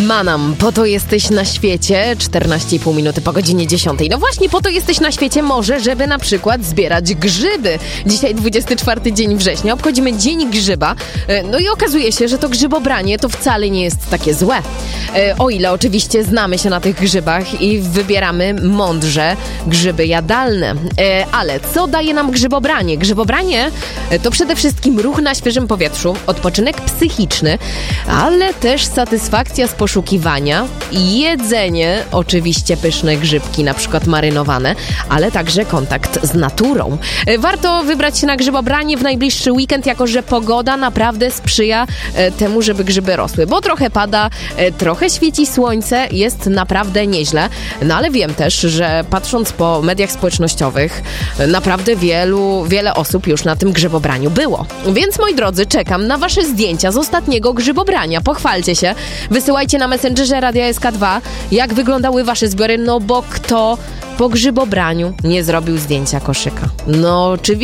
Manam, po to jesteś na świecie, 14,5 minuty po godzinie 10. No właśnie, po to jesteś na świecie może, żeby na przykład zbierać grzyby. Dzisiaj 24 dzień września, obchodzimy Dzień Grzyba. No i okazuje się, że to grzybobranie to wcale nie jest takie złe. O ile oczywiście znamy się na tych grzybach i wybieramy mądrze grzyby jadalne. Ale co daje nam grzybobranie? Grzybobranie to przede wszystkim ruch na świeżym powietrzu, odpoczynek psychiczny, ale też satysfakcja z poszukiwania, jedzenie, oczywiście pyszne grzybki, na przykład marynowane, ale także kontakt z naturą. Warto wybrać się na grzybobranie w najbliższy weekend, jako że pogoda naprawdę sprzyja temu, żeby grzyby rosły, bo trochę pada, trochę świeci słońce, jest naprawdę nieźle. No ale wiem też, że patrząc po mediach społecznościowych, naprawdę wiele osób już na tym grzybobraniu było. Więc moi drodzy, czekam na wasze zdjęcia z ostatniego grzybobrania. Pochwalcie się. Wysyłajcie na Messengerze Radia SK2, jak wyglądały wasze zbiory, no bo kto po grzybobraniu nie zrobił zdjęcia koszyka? No oczywiście.